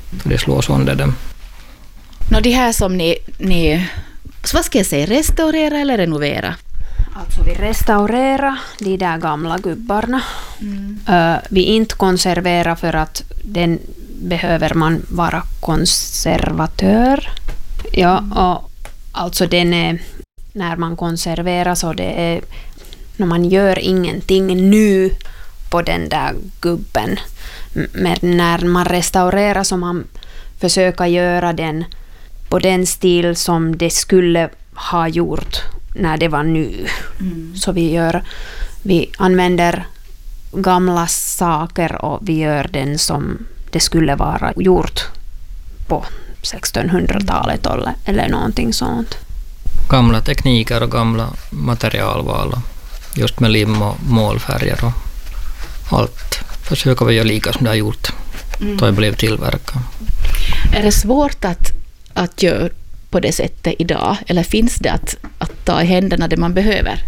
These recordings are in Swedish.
Så det slår sönder dem. De här som ni så vad ska jag säga, restaurera eller renovera? Alltså vi restaurerar de där gamla gubbarna. Vi inte konserverar för att den behöver man vara konservatör. Ja, och alltså den är, när man konserverar så det är när man gör ingenting nu på den där gubben. Men när man restaurerar så man försöker göra den på den stil som det skulle ha gjort när det var nu. Så vi använder gamla saker och vi gör den som det skulle vara gjort på 1600-talet eller någonting sånt. Gamla tekniker och gamla materialval. Just med lim och målfärger och allt. Försöker vi göra lika som det har gjort. Då det blev tillverkat. Är det svårt att göra på det sättet idag? Eller finns det att ta i händerna det man behöver?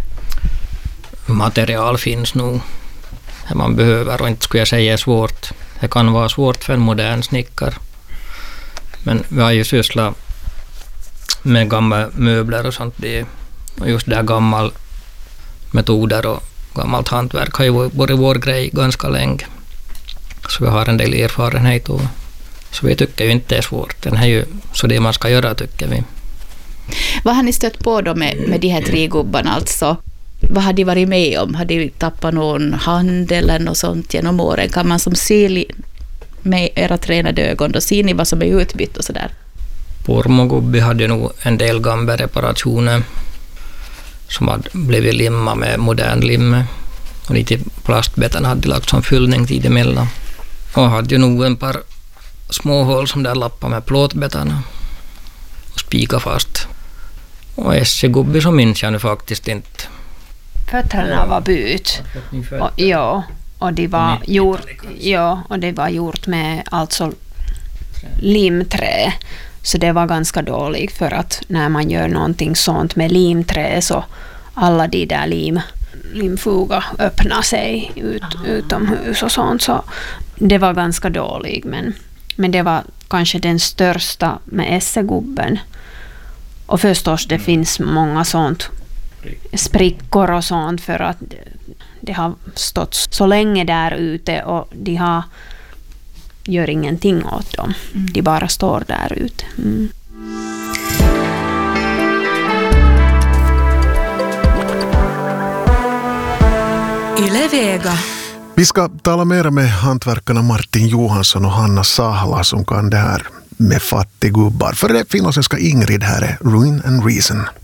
Material finns nog. Det man behöver och inte skulle jag säga är svårt. Det kan vara svårt för en modern snickare. Men vi har ju sysslat med gamla möbler och sånt. Och just det här gamla metoder och gammalt hantverk har ju varit vår grej ganska länge. Så vi har en del erfarenhet och så vi tycker ju inte det är svårt. Den är ju så det man ska göra tycker vi. Vad har ni stött på då med de här 3 gubbarna alltså? Vad har de varit med om? Har de tappat någon hand eller något sånt genom åren? Kan man som se med era tränade ögon då ser ni vad som är utbytt och sådär? Pormogubbi hade nog en del gamla reparationer som hade blivit limma med modern lim. Och lite plastbetan hade lagt som fyllning tid emellan. Och hade ju nog en par små hål som där lappade med plåtbetarna och spika fast. Och SC-gubbi så minns jag nu faktiskt inte. Fötterna var byt. Och det var gjort med alltså limträ. Så det var ganska dåligt för att när man gör någonting sånt med limträ så alla de där limfuga öppnar sig utomhus och sånt. Så det var ganska dåligt men det var kanske den största med SC-gubben. Och förstås det finns många sånt sprickor och sånt för att det har stått så länge där ute och de gör ingenting åt dem. De bara står där ute. Yle Vega. Vi ska tala mer med hantverkarna Martin Johansson och Hanna Sahla som kan det här med fattiggubbar. För det finlandssvenska Ingrid här är Ruin and Reason.